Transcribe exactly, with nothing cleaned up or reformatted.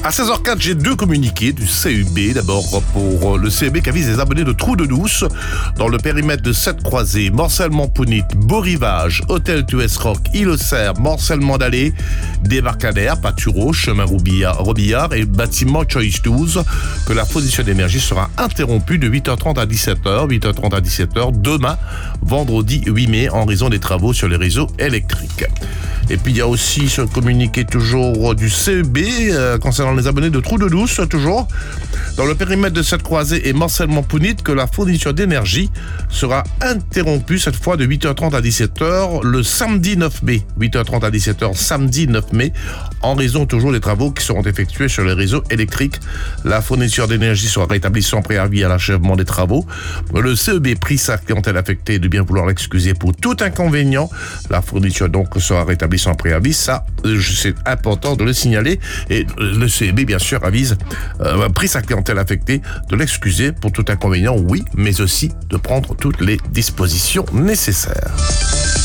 À seize heures quatre, j'ai deux communiqués du C U B. D'abord pour le C U B qui avise les abonnés de Trou-de-Douce dans le périmètre de sept croisées, Morcellement-Pounit, Beau-Rivage, Hôtel T U S Rock, Île-Auxerre, Morcellement-Dallé, Débarcadère, Patureau, Chemin Robillard, Robillard et bâtiment Choice douze, que la fourniture d'énergie sera interrompue de huit heures trente à dix-sept heures, huit heures trente à dix-sept heures, demain, vendredi huit mai, en raison des travaux sur les réseaux électriques. Et puis il y a aussi ce communiqué toujours du C U B euh, concernant les abonnés de Trou-de-Douce, toujours dans le périmètre de cette croisée et Morcellement-Pounit, que la fourniture d'énergie sera interrompue cette fois de huit heures trente à dix-sept heures le samedi neuf mai, huit heures trente à dix-sept heures samedi neuf mai, en raison toujours des travaux qui seront effectués sur les réseaux électriques. La fourniture d'énergie sera rétablie sans préavis à l'achèvement des travaux. Le C E B prie sa clientèle affectée de bien vouloir l'excuser pour tout inconvénient. La fourniture donc sera rétablie sans préavis, ça c'est important de le signaler, et le C E B bien sûr avise, euh, prie sa clientèle affectée de l'excuser pour tout inconvénient, oui, mais aussi de prendre toutes les dispositions nécessaires.